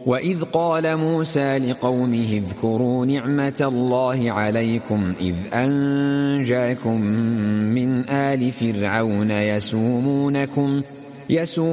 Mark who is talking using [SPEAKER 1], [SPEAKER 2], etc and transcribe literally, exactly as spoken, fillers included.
[SPEAKER 1] وإذ قال موسى لقومه اذكروا نعمة الله عليكم إذ أنجاكم من آل فرعون يسومونكم يسومونكم